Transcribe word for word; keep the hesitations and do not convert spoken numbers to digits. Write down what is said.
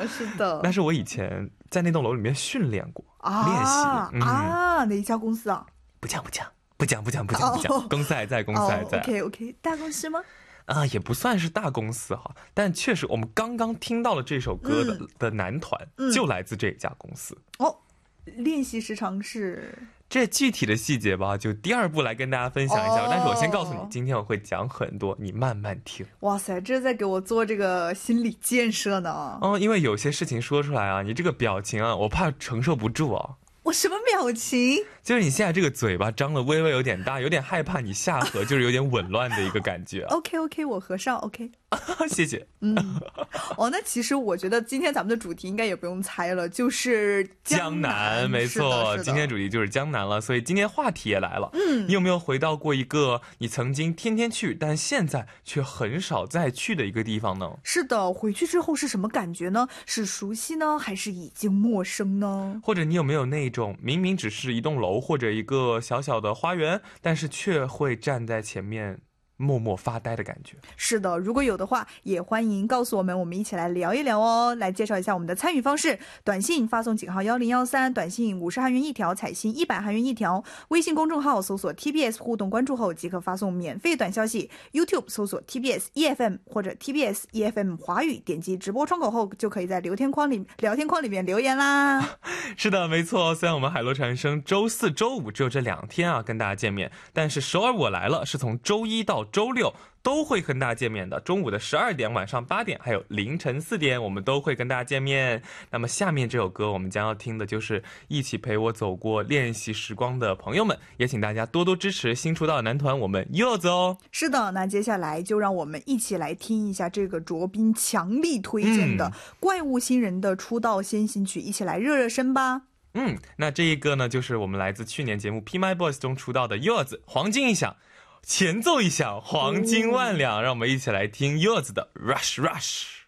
嗯，是的。 但是我以前在那栋楼里面训练过， 啊、 练习、嗯、 啊，哪一家公司啊？ 不讲不讲不讲不讲不讲不讲，公司还在，公司还在。 哦、OK OK， 大公司吗？ 啊，也不算是大公司哈，但确实我们刚刚听到了这首歌的、嗯、的男团、嗯、就来自这一家公司。 哦，练习时长是？ 这具体的细节吧，就第二部来跟大家分享一下、哦、但是我先告诉你，今天我会讲很多，你慢慢听。 哇塞，这在给我做这个心理建设呢。 哦，因为有些事情说出来啊，你这个表情啊，我怕承受不住啊。 我什么表情？ 就是你现在这个嘴巴张了微微有点大，有点害怕你下颌就是有点紊乱的一个感觉、啊。 OK OK， 我合上 OK。 谢谢。 嗯，哦，那其实我觉得今天咱们的主题应该也不用猜了，就是江南。江南没错，今天主题就是江南了，所以今天话题也来了。嗯，你有没有回到过一个你曾经天天去，但现在却很少再去的一个地方呢？ 是的，回去之后是什么感觉呢？是熟悉呢，还是已经陌生呢？ 或者你有没有那种明明只是一栋楼或者一个小小的花园，但是却会站在前面默默发呆的感觉？ 是的，如果有的话也欢迎告诉我们，我们一起来聊一聊哦。来介绍一下我们的参与方式：短信发送井号一零一三，短信五十韩元一条，彩信一百韩元一条。微信公众号搜索 T B S 互动关注后即可发送免费短消息。 YouTube 搜索 T B S E F M 或者 T B S E F M 华语，点击直播窗口后就可以在聊天框里聊天框里面留言啦。 是的，没错，虽然我们海螺传声周四周五只有这两天啊跟大家见面，但是首尔我来了是从周一到周六都会跟大家见面的，中午的十二点、晚上八点还有凌晨四点我们都会跟大家见面。那么下面这首歌我们将要听的就是一起陪我走过练习时光的朋友们，也请大家多多支持新出道的男团我们柚子哦。 是的，那接下来就让我们一起来听一下这个卓斌强力推荐的怪物新人的出道先行曲、嗯、一起来热热身吧。 嗯，那这一个呢就是我们来自去年节目 P My Boys 中出道的柚子，黄金一响，前奏一响，黄金万两、哦、让我们一起来听柚子的 Rush Rush。